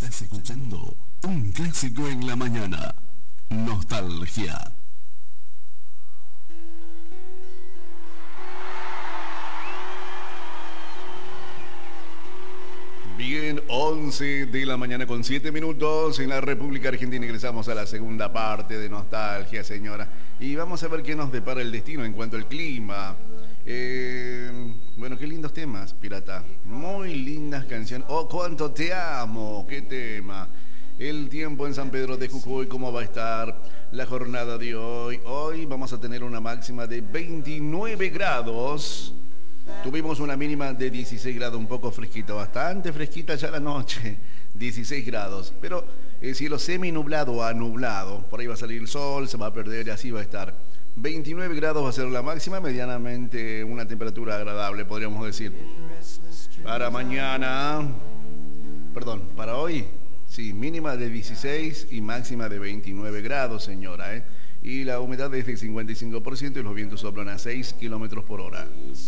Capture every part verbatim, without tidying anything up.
Estás escuchando un clásico en la mañana. Nostalgia. Bien, once de la mañana con siete minutos en la República Argentina. Ingresamos a la segunda parte de Nostalgia, señora. Y vamos a ver qué nos depara el destino en cuanto al clima. Eh, bueno, qué lindos temas, Pirata. Muy lindas canciones. Oh, cuánto te amo. Qué tema. El tiempo en San Pedro de Jujuy, ¿cómo va a estar la jornada de hoy? Hoy vamos a tener una máxima de veintinueve grados. Tuvimos una mínima de dieciséis grados, un poco fresquita, bastante fresquita ya la noche, dieciséis grados. Pero el cielo semi nublado a nublado, por ahí va a salir el sol, se va a perder y así va a estar. veintinueve grados va a ser la máxima, medianamente una temperatura agradable, podríamos decir. Para mañana, perdón, para hoy, sí, mínima de dieciséis y máxima de veintinueve grados, señora, ¿eh? Y la humedad es del cincuenta y cinco por ciento y los vientos soplan a seis kilómetros por hora.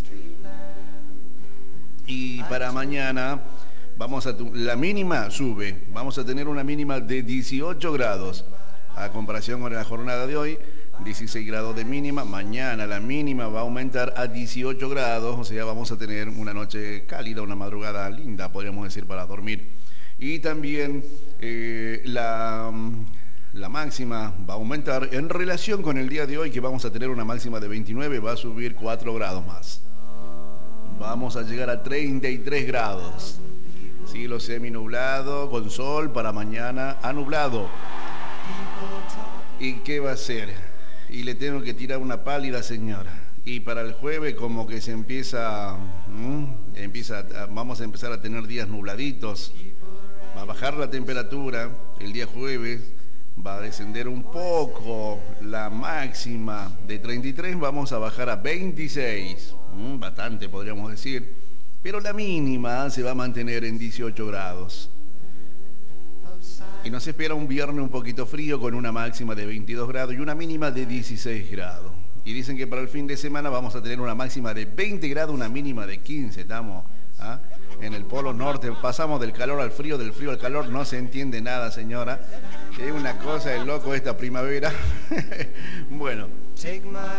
Y para mañana vamos a la mínima sube, vamos a tener una mínima de dieciocho grados, a comparación con la jornada de hoy, dieciséis grados de mínima. Mañana la mínima va a aumentar a dieciocho grados, o sea, vamos a tener una noche cálida, una madrugada linda, podríamos decir, para dormir. Y también eh, la... La máxima va a aumentar en relación con el día de hoy, que vamos a tener una máxima de veintinueve, va a subir cuatro grados más. Vamos a llegar a treinta y tres grados. Cielo semi-nublado, con sol, para mañana a nublado. ¿Y qué va a ser? Y le tengo que tirar una pálida, señora. Y para el jueves como que se empieza, ¿m? empieza vamos a empezar a tener días nubladitos. Va a bajar la temperatura el día jueves. Va a descender un poco la máxima de treinta y tres, vamos a bajar a veintiséis, mm, bastante podríamos decir, pero la mínima se va a mantener en dieciocho grados. Y nos espera un viernes un poquito frío con una máxima de veintidós grados y una mínima de dieciséis grados. Y dicen que para el fin de semana vamos a tener una máxima de veinte grados, una mínima de quince, estamos... ¿ah? En el Polo Norte pasamos del calor al frío, del frío al calor, no se entiende nada, señora. Es una cosa de loco esta primavera. Bueno.